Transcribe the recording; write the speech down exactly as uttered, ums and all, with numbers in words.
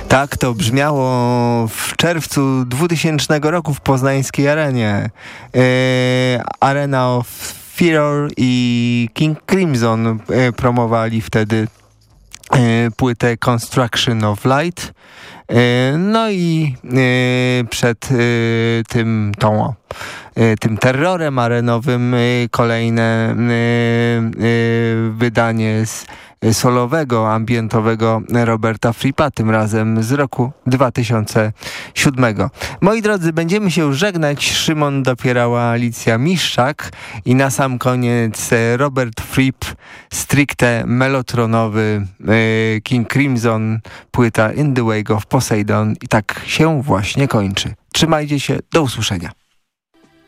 Tak to brzmiało w czerwcu dwutysięcznego roku w poznańskiej arenie. E, Arena of Fear i King Crimson e, promowali wtedy e, płytę Construction of Light. E, no i e, przed e, tym tą tym terrorem arenowym kolejne wydanie z solowego, ambientowego Roberta Frippa, tym razem z roku dwa tysiące siódmego. Moi drodzy, będziemy się już żegnać. Szymon Dopierała, Alicja Miszczak i na sam koniec Robert Fripp, stricte melotronowy King Crimson, płyta In the Wake of Poseidon i tak się właśnie kończy. Trzymajcie się, do usłyszenia.